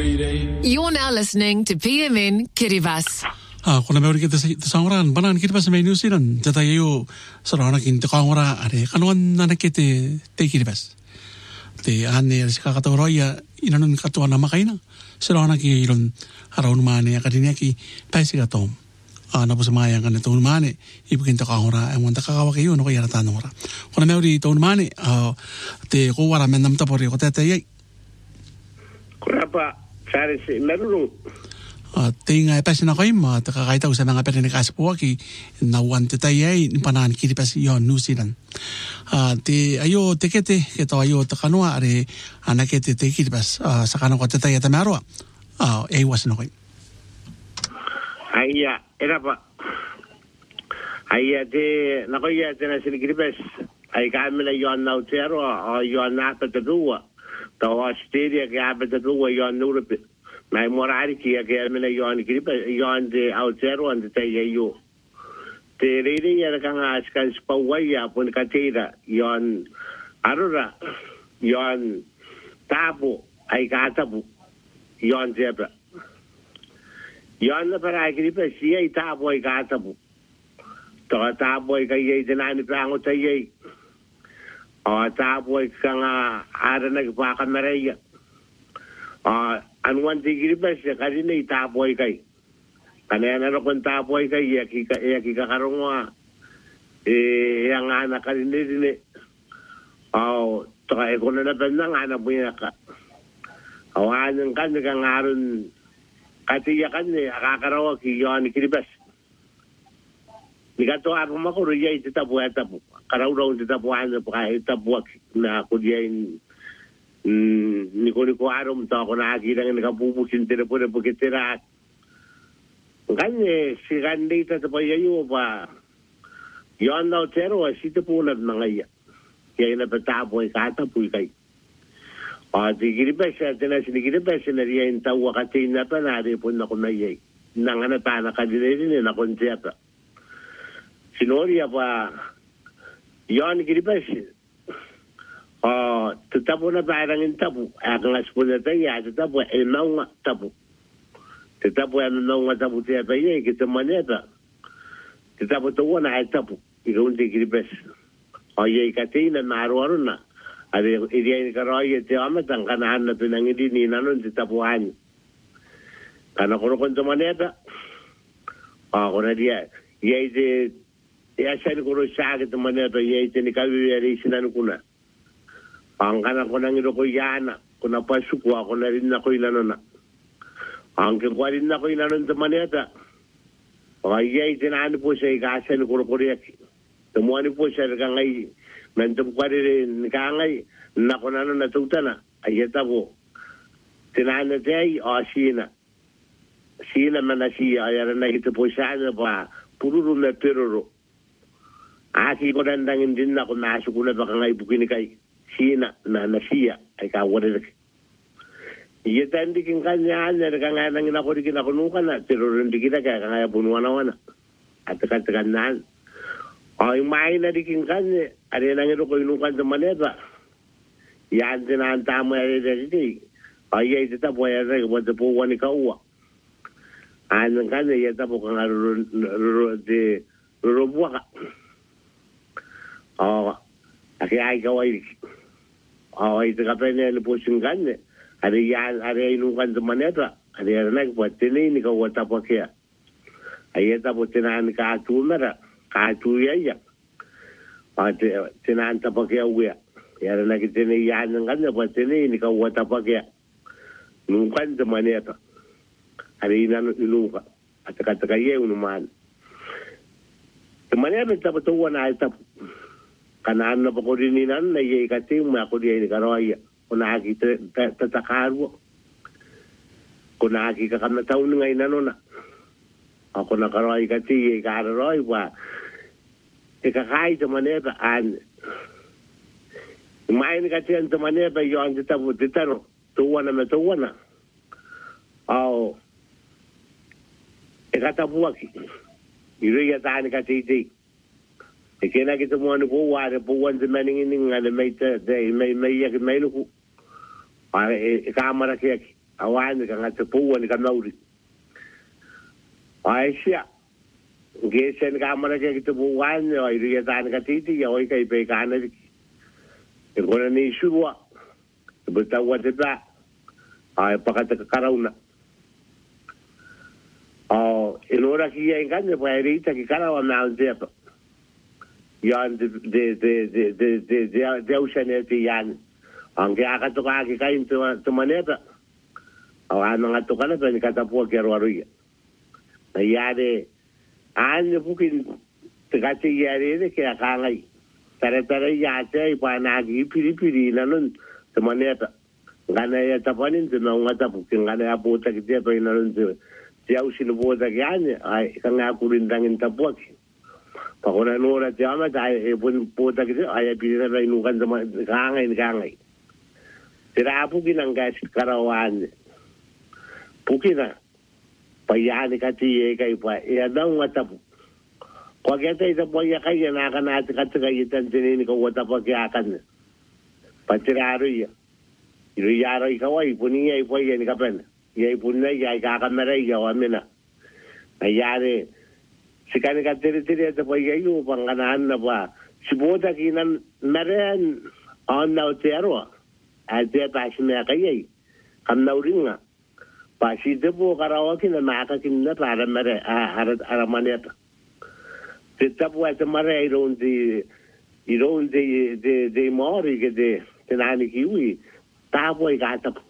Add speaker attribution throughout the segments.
Speaker 1: You're now listening to PMN Kiribati.
Speaker 2: Kuna meuri kita sangoran banan kita pas New Zealand jata yo sarana kinti kangora are kanuan nana kete te Kiribati te ane sika katoroya inanun katua nama kaina sarana ki iron haraun mane akadinya ki paisi katom na po samaya kan ito mane ibukin ta kangora ang wanta kakawa kayo no kaya tanora kuna meuri to mane te ko wara menam ta pori ko tete yai
Speaker 3: kuna pa sare se merulu
Speaker 2: tinga pasina ko ima ta kakaita usa mga pera ni kaspo ki na wante tayay panan Kiribati yon New Zealand te ayo tekete keto ayo ta kanua are anakete te Kiribati sa kanang ko tayay ta maro ay was no ko
Speaker 3: Aya, era pa. Aya te nakoya te na sin Kiribati. Ay kamila yon na utero o yon na patadua. Ta Australia ka patadua yon Europe. Mai morari ki ka kamila yon Kiribati yon de utero and te yo. Te riri ya kanga askan spawaya pun katira yon arura yon tapo ay katapu yon zebra. Yon na para Kiribati siya itaboy katapu. To taboy kay dinani prango tayo. O taboy kanga ara nagpakameraya. Anuan ti Kiribati kasi na itaboy kay. Kanaya na kung taboy kay yaki kakarungwa. Yang anak ka rin din. To kaya kung nanatan ng anak mo yan ka. Awanan ka nagangaron katiyakan ni akakarawa ki yon Kiribati. Nikato ako makuro yay titapu etapu. Karaw titapu ano pa etapu na kudiyain niko arom to ako nakakita ng nakapupusin tira po na pagkitira. Kanya si Randy tatapayayo pa yon daw tero sito po na mga iya. Kaya napatapo ay katapu kay. Di Kiribati at na sinikiribati na riyan tawa katin na pa naripon na kumayay. Nanganata na kadinirin na konsepta. Sinoriya pa yon Kiribati. Tatapo na parang yung tapo. Akang aspo na tayo, tatapo ay naunga tapo. Tatapo ay naunga tapo siya tayo, kita maneta. Tatapo tawa na ay tapo. Ikaw di Kiribati. Yay katin na naruaro na. Ada irian karoy te amat ang kanahan na pinangidi ni nanon ti tapuan. Kana kono konto maneta. Kona dia yai te yasan kono saga te maneta yai te ni kawi yari sinan kuna. Ang kana kona ngiro ko yana kuna pasuku ako na rin na ko inanona. Ang kwa rin na ko inanon te maneta. Yai te na ano po siya ikasan kono koreak. Tumuani po siya kangay nantum kwari nikangay nakunano na tutana ayeta po tinana tay o sina manasiya ayara na ito po siya pa pururo na piruro aki ko dandangin din na kung naso ko na baka ngay bukini kay sina na nasiya ay kawarik iyeta hindi king kanya na kanganangin ako rin kinakunukan na piruro hindi kita kaya kaya bunuan-awan at katakan ay may na rin kanya ada yang itu kau inukan teman apa? Yang jenaan tamu ada jadi, ayah itu tak boleh ada buat tepuan kau. Anak kan dia tak bukan di rumah. Akhirnya kau ini, itu katanya lepas kan? Ada inukan teman apa? Ada yang nak buat ini kau tak pakai. Ayah tak buat jenaan katu merah, katu ya. Tinanta pa kaya uya. Yara na kitiniyan ng kanya pa tinin, ikaw wata pa kaya. Nungkan sa maneta. Harina no inuka. At katakayew naman. Sa maneta tapatuwa na ay tap. Kanaan na pa ko rininan na iyay kating mga ko diya ni karoya. Kung nakakita tatakarwo. Kung nakakita ka na taon ngayon ano na. Ako na karoy kati iyay kararoy pa. Ikakay sa maneta an main kasi ang sa maneta yung titapo titaro tuwa na ikatapuak iriya tani kasi iti ikina kita mo ano po wala po wan sa maningin nga may luko kamara kaya awan ka nga tupu ni ka nauri ai sia ge sen ka mara ke tupu wan o iri tan ka titi o kai pe ka na e gona ni shua beta wata ai pakata ka karauna in ora ki ia ingane pa erita ki karawa na zepa yan de usaneti yan ange aka to ka ki kain to maneta awan nga to kana ni kata po ke roaruia na yade an bukin te kati yare de ke aka ngai tare ya te pa na gi piri na nun to maneta ngana ya tapanin to na ngata bukin ngana ya bota ki te pa na nun te au sino bota ki ane ai kanga kurindangin tapuaki pakona nora te ama tai e pun bota ki ai piri na rai nukan tama kangai tira pukina ngai karawan pukina payani kati e kai pa e ada ngata pu ko ke te po ya kai na kana te kata kai tan tini ko wata pa ke akan pa tira ru ya ro ka wai puni ai po ya ni ka pen ye punna ya ka kamera ya wa mena ayare sikani ka tiri te po ya yu pangana na ba sibota kinan meren on na tero a te pa shime ka ye kam na uringa pa si de bo karawa kina na ka kinna para mere ara maneta te tapu ata mare iron de mori ke de tenani kiwi tapu I ka tapu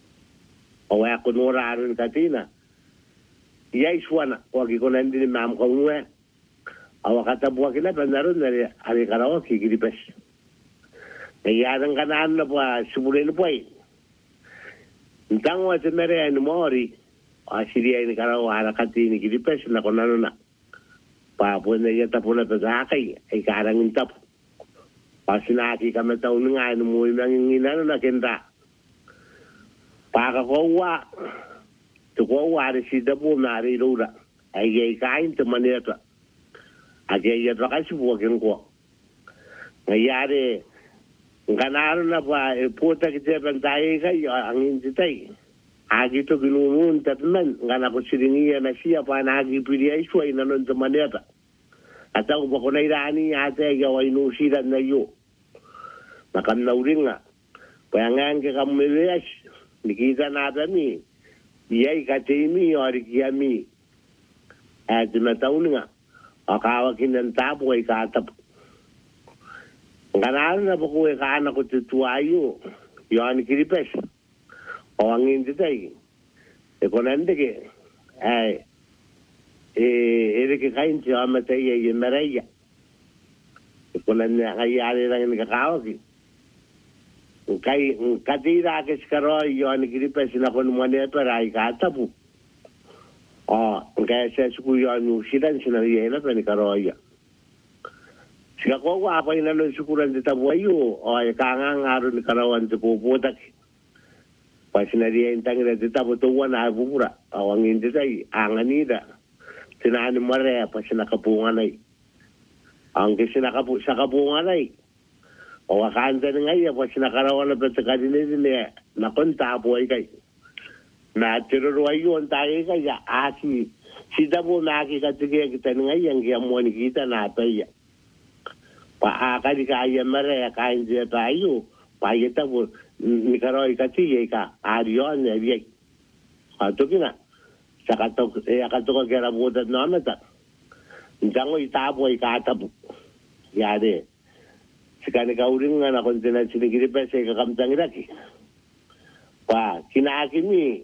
Speaker 3: o ya ko nora arun katina yai suana o ki ko nandi mam ko ngue awa kata bua kila bandarun dari ari karawa ki gripes e ya dan kanan na ba subule no pai ntango te mere no mori a siria ni karawa ara katini gripes na konano na pa pone ya tapona pe kai ai karang tap pasina ki kameta unga no mo ngina na kenda Paka kowa, to kowa de si dapo na ri rura. Ai ge kain te maneta. A ge ya to kasi bo ken ko. Ngayare nganar na pa puta ki te bantai ka angin titai. Agi to ginumun tatman ngana ko siringia na sia pa na agi pili ai suai na non te maneta. Ata ko ko nei rani ate ya wai no sira na yo. Makam na uringa. Pa ngang ke kam meles nikita nada mi yai katimi ori kiami at matauninga akawa kinan tapo ay katap nganan na po ka na ko tuayo yon kiripes o angin ditay e konande ke ai ere ke kain ti amatay ay maraya e konande ayari lang ni kakawaki kai katira ke skaro yon gripe sina kon mone per ai katapu kai se su yon sidan sina yela per karo ya sika ko wa pa ina no sukuran de tabu ayo o ka ngaru ni karawan te po potak pa sina ri entangira de tabu to wana bubura awangin de dai anganida sina ni mare pa sina kapunga nai ang sina kapu sa kapunga nai o akanta ngai ya pasina karawana pete kadine ne na konta boy kai na tiro ayo ntai kai ya asi sida bo na ki katige kita ngai yang ya moni kita na taya pa aka di ka ya mare ya kai je tayo pa yeta bo ni karoi katige ka arion ne ye to kina sakato ya ka to ka era boda na mata ndango itabo ka tabu ya de sikani ka uring na kontena sinigiri pa sa kakamtang iraki. Pa, kinakimi,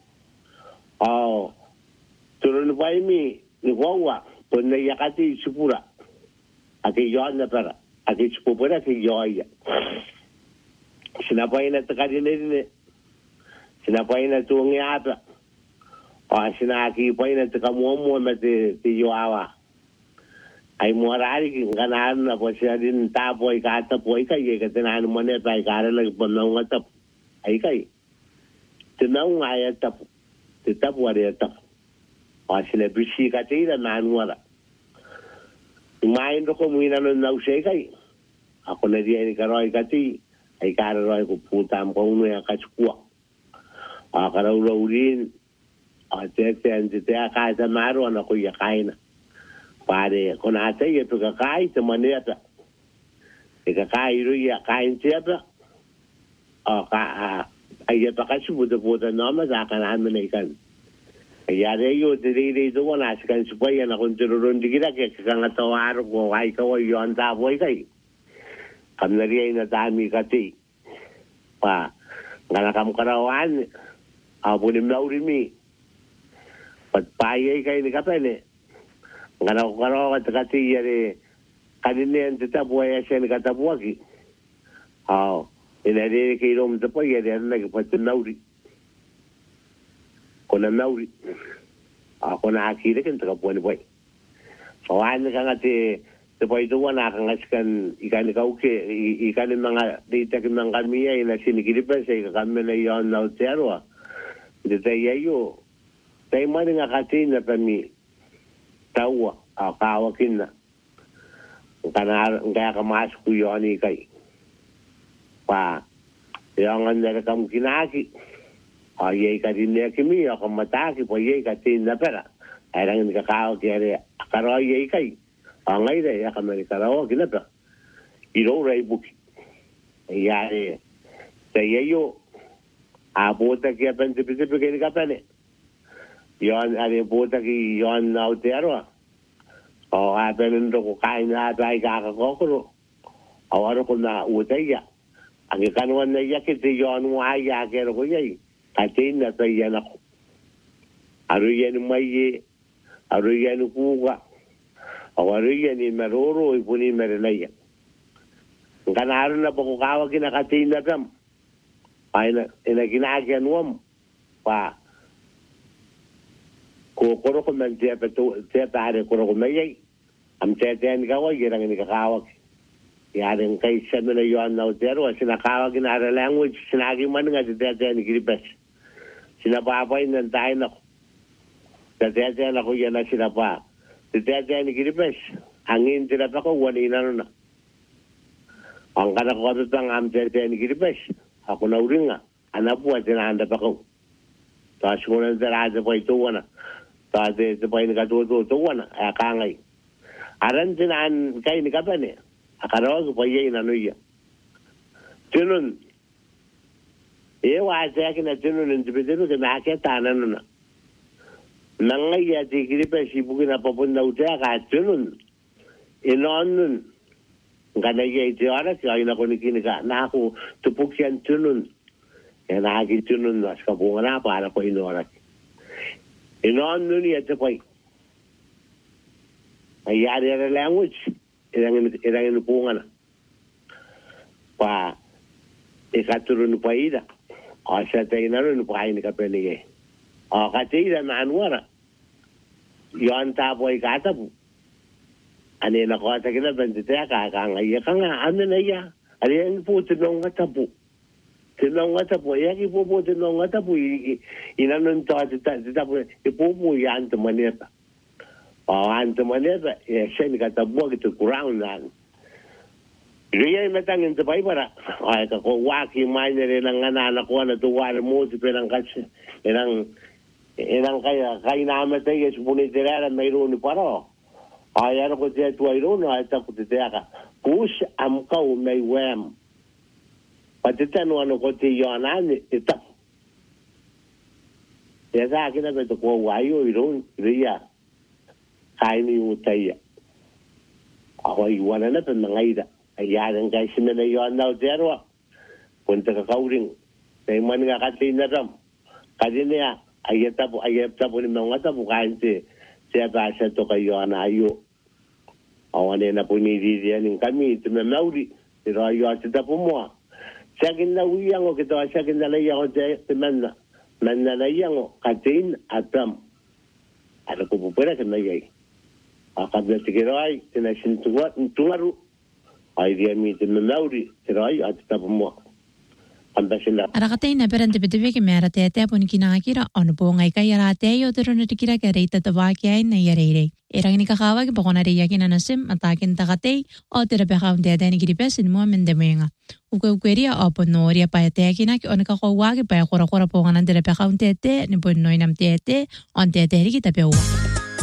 Speaker 3: turun pa imi, ni wawa, pun na yakati supura. Aki yon na para, aki supura ki yoya. Sinapay na takadinit, sinapay na tuwangi ata. Sinaki pa na takamuamuan na ti yoawa. Ay morari ganan na po siya din tapo ay katapo ay kay katinan mo na tay kara lang panaw nga tap ay kay tinaw nga ay tap titapo ay tap o sila bisi katira na anwara imayin ko muna nun na usay kay ako na diyan ni karoy kati ay kara roy ko putam ko uno yung katsukwa a karaurin a te kai ta maro na ko ya kaina pare kona te ye to kai te maneta e kai ru ya kai tepa a ka ai ta ka su boda no ma za kan an ne kan ya re yo te re do na kan su pa ya na kon te ro ndigira ke kan ta war ko ai ka wo yo anda boy kai kam na ri na ta mi ka ti pa ngana kam karawan a bulim lauri mi pat paye kai ni kapele ngana karawa ta ti yare kadine ente ta boya sen ka ta boki ha ina re ke rom ta pa yare na ke pat lauri kona lauri a kona akire ken ta po ni boy wan ka ngate te pai do wana ka ngaskan ikan ka uke ikan mga dita ke mga miya ina sinikiri pa sa ka kamela yon na utero de te yayo te mani nga katina pa mi tawa a kawa kinna kana nga ka mas ku yoni kai pa yang anda ka kinaki a ye ka dinne ke mi ka mataki po ye ka tinna pera erang ka kawa ke karo ye kai angai re ya kamera karo kinata iro rai buki ya te yo a bota que apente principio que ni kapane yon ale bota ki yon na utero o a penen do ko kai na dai ga ko ko awaro ko na uteya ange kanwan na ya ke te yon wa ya ke ro ye ka te na te ya na aru ye ni mai aru ye ni kuga awaro ye ni meroro I puni merenaya kana aru na ko kawa kina ka te na tam aina ina ginagyan wam pa ko koro ko man te tare koro ko mai am te ni kawa yerang ni kawa ya den kai semena yon na utero sina kawa ginara language sina gi man nga te ni gripes sina pa pa ina dai na te na ko yana sina pa te ni gripes angin tira pa ko wani na na ang kana ko tang am te ni gripes ako na uringa anapuwa tinanda pa ko ta shuna daraja pa ito wana ta de pa ni ka to wana akangai aran tinan kai ni kapane akaro ko ye na nuya tunun e wa ta kina tunun ni bidu ke na ke tanan na nangai ya ti gripe si bugina pa bunda uta ka tunun inon ngana ye ti ara ki ai na ko ni kini ka na ko tupukian tunun e na gi tunun na ska bunga para ko inora inon nuni ate pai ai are language irang bunga na pa e ka turun paida a sa te na no pai ni ka pele ye a ka te ida na anwara yon ta boy ka ta bu ane na ko ta kina ben te ka ngai ka nga ane na ya ale en pu te no ngata pu te no ngata pu ya ki pu te no ngata pu ina no ta pu e pu ya ante maneta ante maneta e sen ka ta bu ki te kurang na Ria metang in te pai para ai ka ko wa ki mai ne na ngana na ko na tu wa mo te perang ka erang kai na mete ye supuni te ra mai ro ni para ai ara ko te tu ai ro no ai ta ko te ka push am ka o mai wem pa te tano no ko te yo na ni ta ya sa ki na be to ko wa yo i ro ria kai ni u te ya ai wa na te ngai da ai ya ren kai sime le yo na te ro kun te ka kauring te man ga ka te na ram ka dine ya ayeta po ni mga tapo kainte siya pa siya to kayo na ayo awane na po ni diyan ng kami ito na nauri pero ayo at tapo mo siya kinawiyang o kito siya kinalaya ko siya mananayang o katin atam ano ko po pala kanayay akabla tikiro ay tinasintuwa tungaru ay diyan mi ito na nauri pero ayo at tapo mo ambassador
Speaker 4: Arakatay na perante peteveke mera tete pun kinakira ono po ngai kay rate yo tero na tikira karita tabaki na yarere. Erang ni kakawa ki pokona re yakin anasim atakin takatay o tera pekaun tete ni kiripesin mo mendemenga. Ukweria opo noria pa yakina ki ono kakawa ki pa kora po nganan tera pekaun tete ni pun noinam tete on tete ri kita pewa.